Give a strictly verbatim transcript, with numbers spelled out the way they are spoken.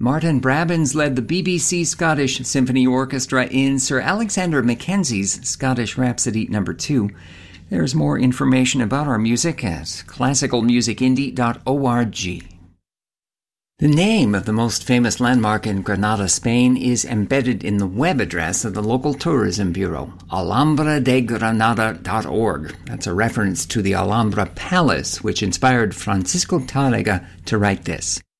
Martin Brabbins led the B B C Scottish Symphony Orchestra in Sir Alexander Mackenzie's Scottish Rhapsody number two. There's more information about our music at classical music indie dot org. The name of the most famous landmark in Granada, Spain, is embedded in the web address of the local tourism bureau, alhambra de granada dot org. That's a reference to the Alhambra Palace, which inspired Francisco Tárrega to write this.